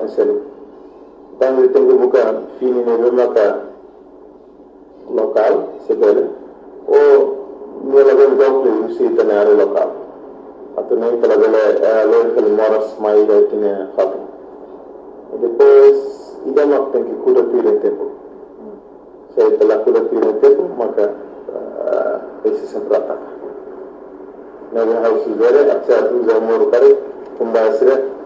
selu tangi tengu buka fini ne maka local sebele o nela ben donc usi tanare local atau nem pela bela local moras mai da tine fatu depois ida mak tem que kuda pile tempo saya telah kuda pile tempo maka esse sempre ataca na house zere acha tu zamor kare kumbasre